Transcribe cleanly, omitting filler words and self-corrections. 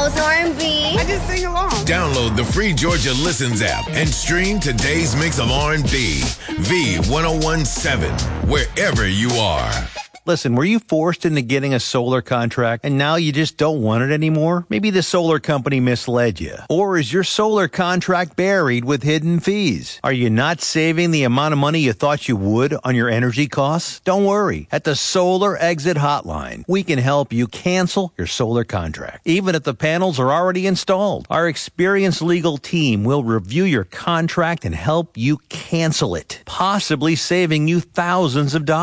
knows R&B. I just sing along. Download the free Georgia Listens app and stream today's mix of R&B, V1017, wherever you are. Listen, were you forced into getting a solar contract and now you just don't want it anymore? Maybe the solar company misled you. Or is your solar contract buried with hidden fees? Are you not saving the amount of money you thought you would on your energy costs? Don't worry. At the Solar Exit Hotline, we can help you cancel your solar contract, even if the panels are already installed. Our experienced legal team will review your contract and help you cancel it, possibly saving you thousands of dollars.